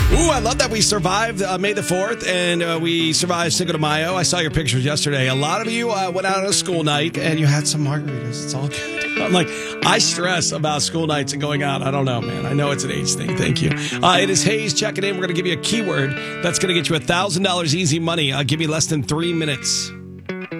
Ooh, I love that we survived May the 4th and we survived Cinco de Mayo. I saw your pictures yesterday. A lot of you went out on a school night and you had some margaritas. It's all good. I'm like, I stress about school nights and going out. I don't know, man. I know it's an age thing. Thank you. It is Hayes checking in. We're going to give you a keyword that's going to get you $1,000 easy money. Give me less than 3 minutes.